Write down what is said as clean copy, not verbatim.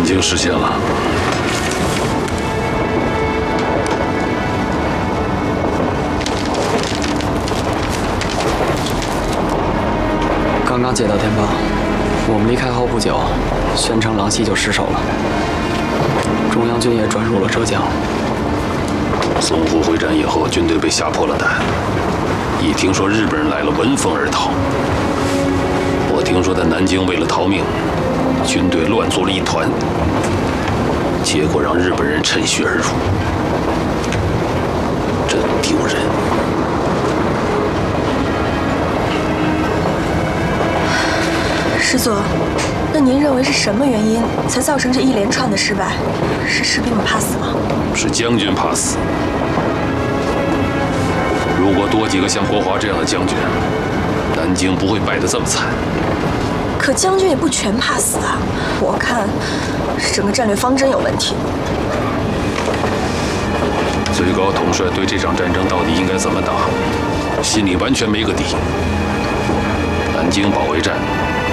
南京失陷了。 刚刚接到电报，我们离开后不久，宣城狼溪就失守了，中央军也转入了浙江。 淞沪会战以后，军队被吓破了胆，一听说日本人来了，闻风而逃。我听说在南京为了逃命，军队乱作了一团，结果让日本人趁虚而入，真丢人。 师座，那您认为是什么原因才造成这一连串的失败？是士兵们怕死吗？ 是将军怕死。如果多几个像国华这样的将军，南京不会败得这么惨。 可将军也不全怕死啊，我看是整个战略方针有问题。 最高统帅对这场战争到底应该怎么打，心里完全没个底。南京保卫战